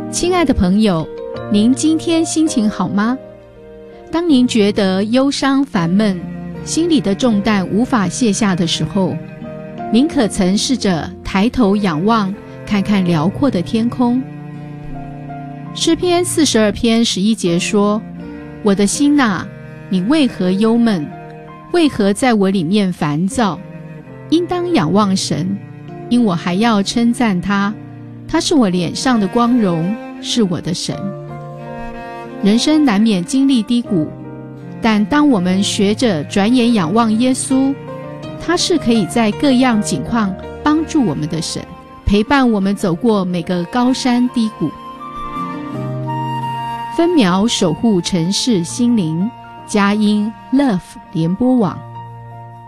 亲爱的朋友，您今天心情好吗？当您觉得忧伤烦闷，心里的重担无法卸下的时候，您可曾试着抬头仰望，看看辽阔的天空？诗篇42篇11节说：我的心哪，你为何忧闷？为何在我里面烦躁？应当仰望神，因我还要称赞他，他是我脸上的光荣，是我的神。人生难免经历低谷，但当我们学着转眼仰望耶稣，他是可以在各样境况帮助我们的神，陪伴我们走过每个高山低谷。分秒守护城市心灵，佳音 Love 联播网。